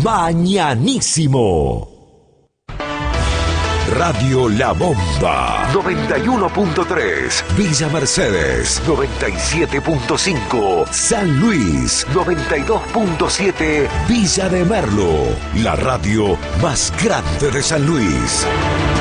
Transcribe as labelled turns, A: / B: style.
A: Mañanísimo. Radio La Bomba 91.3, Villa Mercedes 97.5, San Luis 92.7, Villa de Merlo, la radio más grande de San Luis.